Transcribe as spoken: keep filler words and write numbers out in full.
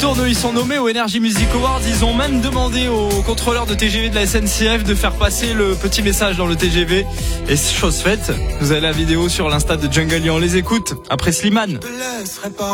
Tourneux, ils sont nommés au Energy Music Awards. Ils ont même demandé aux contrôleurs de T G V de la S N C F de faire passer le petit message dans le T G V. Et chose faite, vous avez la vidéo sur l'Insta de Jungle et on les écoute après Slimane.